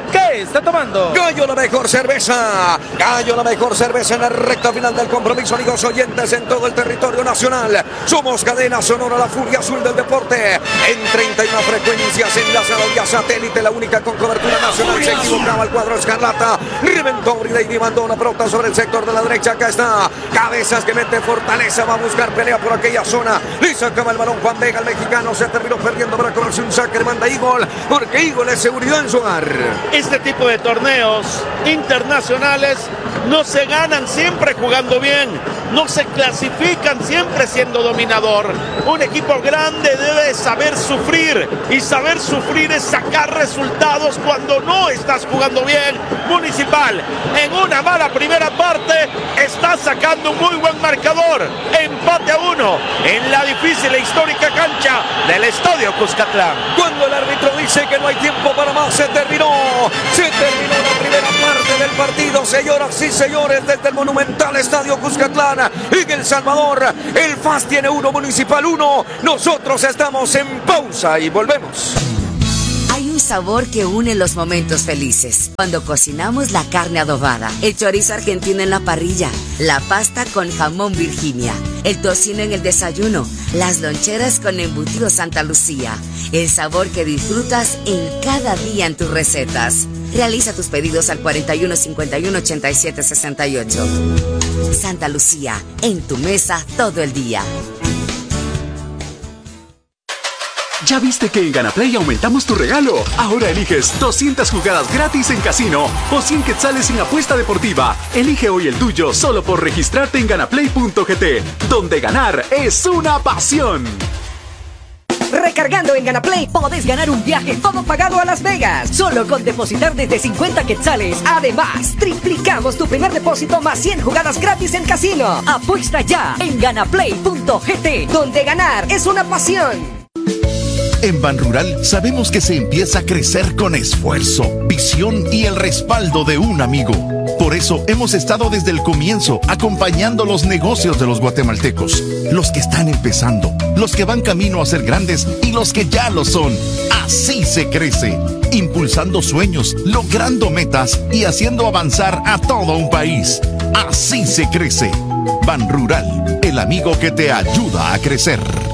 ¿Qué está tomando? Gallo, la mejor cerveza. Gallo, la mejor cerveza en la recta final del compromiso, amigos oyentes, en todo el territorio nacional. Somos cadena sonora, la furia azul del deporte. En treinta y una frecuencias enlazada vía satélite, la única con cobertura nacional. Se equivocaba el cuadro escarlata. Reventó Brideidi y mandó una pelota sobre el sector de la derecha. Acá está. Cabezas que mete Fortaleza. Va a buscar pelea por aquella zona. Le sacaba el balón Juan Vega, el mexicano. Se terminó perdiendo para cobrarse un saque. Manda Eagle, porque Eagle es seguridad en su hogar. Este tipo de torneos internacionales no se ganan siempre jugando bien, no se clasifican siempre siendo dominador. Un equipo grande debe saber sufrir, y saber sufrir es sacar resultados cuando no estás jugando bien. Municipal, en una mala primera parte, está sacando un muy buen marcador. Empate a uno en la difícil e histórica cancha del Estadio Cuscatlán. Cuando el árbitro dice que no hay tiempo para más, se terminó. Se terminó la primera parte del partido, señoras y señores, desde el monumental Estadio Cuscatlán en El Salvador. El F A S tiene uno, Municipal uno. Nosotros estamos en pausa y volvemos. Hay un sabor que une los momentos felices. Cuando cocinamos la carne adobada, el chorizo argentino en la parrilla, la pasta con jamón Virginia, el tocino en el desayuno, las loncheras con embutido Santa Lucía. El sabor que disfrutas en cada día en tus recetas. Realiza tus pedidos al cuarenta y uno cincuenta y uno ochenta y siete sesenta y ocho. Santa Lucía, en tu mesa todo el día. ¿Ya viste que en Ganaplay aumentamos tu regalo? Ahora eliges doscientas jugadas gratis en casino o cien quetzales sin apuesta deportiva. Elige hoy el tuyo solo por registrarte en ganaplay punto g t, donde ganar es una pasión. Recargando en Ganaplay podés ganar un viaje todo pagado a Las Vegas, solo con depositar desde cincuenta quetzales. Además, triplicamos tu primer depósito más cien jugadas gratis en casino. Apuesta ya en ganaplay punto g t, donde ganar es una pasión. En Banrural sabemos que se empieza a crecer con esfuerzo, visión y el respaldo de un amigo. Por eso hemos estado desde el comienzo acompañando los negocios de los guatemaltecos, los que están empezando, los que van camino a ser grandes y los que ya lo son. Así se crece, impulsando sueños, logrando metas y haciendo avanzar a todo un país. Así se crece. Banrural, el amigo que te ayuda a crecer.